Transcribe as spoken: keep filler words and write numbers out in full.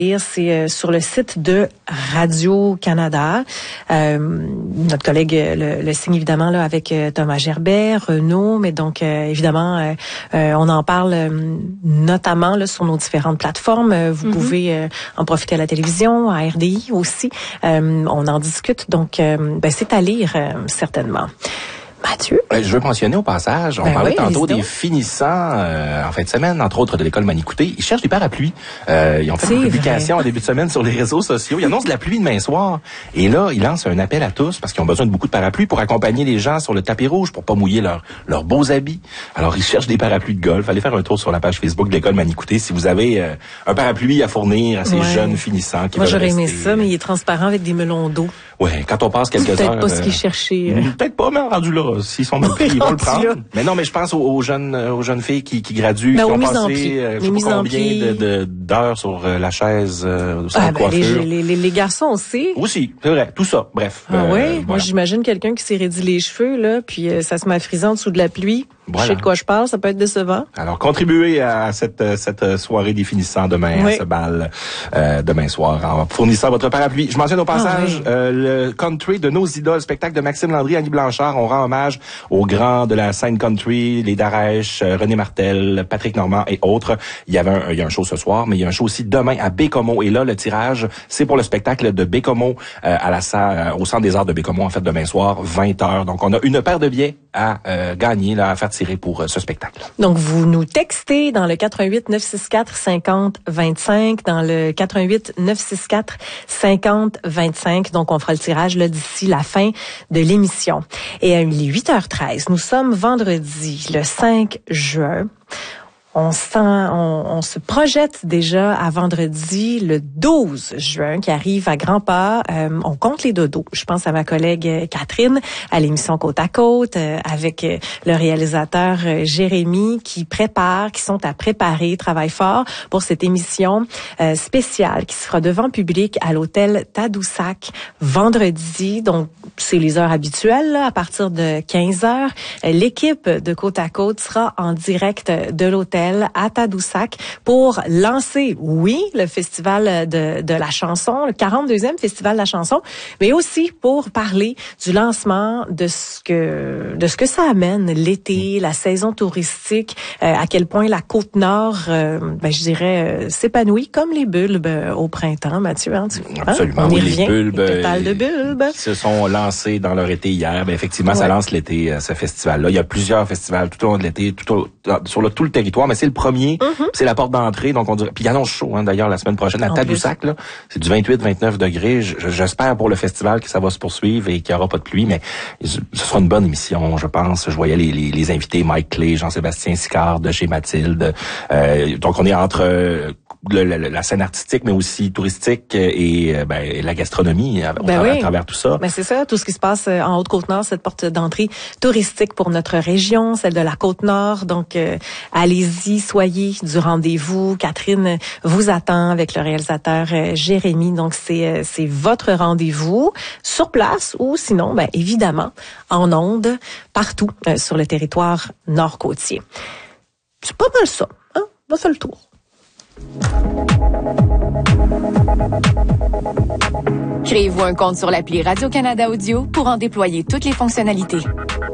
C'est sur le site de Radio-Canada. Euh, notre collègue le, le signe évidemment là avec Thomas Gerbet, Renaud, mais donc euh, évidemment euh, euh, on en parle euh, notamment là sur nos différentes plateformes. Vous mm-hmm. pouvez euh, en profiter à la télévision, à R D I aussi. Euh, on en discute, donc euh, ben, c'est à lire euh, certainement. Mathieu? Je veux mentionner au passage, on ben parlait oui, tantôt des finissants euh, en fin de semaine, entre autres de l'école Manicouté. Ils cherchent des parapluies. Euh, ils ont fait c'est une publication en début de semaine sur les réseaux sociaux. Ils annoncent de la pluie demain soir. Et là, ils lancent un appel à tous parce qu'ils ont besoin de beaucoup de parapluies pour accompagner les gens sur le tapis rouge, pour pas mouiller leurs leurs beaux habits. Alors, ils cherchent des parapluies de golf. Allez faire un tour sur la page Facebook de l'école Manicouté si vous avez euh, un parapluie à fournir à ces ouais. jeunes finissants qui Moi, veulent j'aurais rester... aimé ça, mais il est transparent avec des melons d'eau. Ouais, quand on passe quelques peut-être heures... Peut-être pas ce qu'ils cherchaient. Euh... Peut-être pas, mais rendu là, s'ils sont mal pris, ils vont le prendre. Là. Mais non, mais je pense aux, aux jeunes aux jeunes filles qui, qui graduent, ben, qui ont passé euh, je sais pas combien de, de, d'heures sur euh, la chaise euh, sans ah, ben, coiffure. Les, les, les garçons aussi. Aussi, c'est vrai, tout ça, bref. Ah euh, oui, voilà. Moi j'imagine quelqu'un qui s'est raidi les cheveux, là, puis euh, ça se met à friser en dessous de la pluie. Voilà. Je sais de quoi je parle, ça peut être décevant. Alors, contribuez à cette cette soirée des finissants demain, oui. à ce bal euh, demain soir, en fournissant votre parapluie. Je mentionne au passage ah, oui. euh, le country de nos idoles, spectacle de Maxime Landry, Annie Blanchard. On rend hommage aux grands de la scène country, les Darèche, René Martel, Patrick Normand et autres. Il y avait un, il y a un show ce soir, mais il y a un show aussi demain à Bécomo. Et là, le tirage, c'est pour le spectacle de Bécomo euh, à la salle, au Centre des Arts de Bécomo, en fait, demain soir, vingt heures. Donc, on a une paire de billets à euh, gagner, là, à faire tirer pour euh, ce spectacle. Donc, vous nous textez dans le quatre un huit neuf six quatre cinquante vingt-cinq, dans le quatre un huit neuf six quatre cinquante vingt-cinq. Donc, on fera le tirage là d'ici la fin de l'émission. Et à huit heures treize, nous sommes vendredi, le cinq juin. On, sent, on, on se projette déjà à vendredi, le douze juin, qui arrive à grands pas. Euh, on compte les dodos. Je pense à ma collègue Catherine, à l'émission Côte à Côte, euh, avec le réalisateur euh, Jérémy, qui prépare, qui sont à préparer, travaillent fort pour cette émission euh, spéciale qui se fera devant public à l'hôtel Tadoussac vendredi. Donc, c'est les heures habituelles, là, à partir de quinze heures. L'équipe de Côte à Côte sera en direct de l'hôtel à Tadoussac pour lancer, oui, le festival de, de la chanson, le quarante-deuxième festival de la chanson, mais aussi pour parler du lancement de ce que de ce que ça amène l'été, la saison touristique, euh, à quel point la Côte-Nord, euh, ben, je dirais, euh, s'épanouit comme les bulbes euh, au printemps, Mathieu. Hein, tu, Absolument, hein? On oui, y revient, les bulbes, les pétales de bulbes. Qui se sont lancés dans leur été hier. Ben, effectivement, ouais. ça lance l'été, ce festival-là. Il y a plusieurs festivals tout au long de l'été, tout au, sur le, tout le territoire, mais c'est le premier, mm-hmm. c'est la porte d'entrée, donc on dirait, puis il annonce chaud, hein, d'ailleurs, la semaine prochaine, à en Tadoussac, là, c'est du vingt-huit vingt-neuf degrés, je, j'espère pour le festival que ça va se poursuivre et qu'il n'y aura pas de pluie, mais ce sera une bonne émission, je pense, je voyais les, les, les invités, Mike Clay, Jean-Sébastien Sicard de chez Mathilde, euh, donc on est entre euh, le, le, la scène artistique, mais aussi touristique et euh, ben, la gastronomie à, ben à, oui. à travers tout ça. Ben c'est ça, tout ce qui se passe en Haute-Côte-Nord, cette porte d'entrée touristique pour notre région, celle de la Côte-Nord, donc euh, allez-y, soyez du rendez-vous. Catherine vous attend avec le réalisateur euh, Jérémy. Donc, c'est euh, c'est votre rendez-vous sur place ou sinon, ben évidemment, en ondes, partout euh, sur le territoire nord-côtier. C'est pas mal ça. Hein? On va faire le tour. Créez-vous un compte sur l'appli Radio-Canada Audio pour en déployer toutes les fonctionnalités.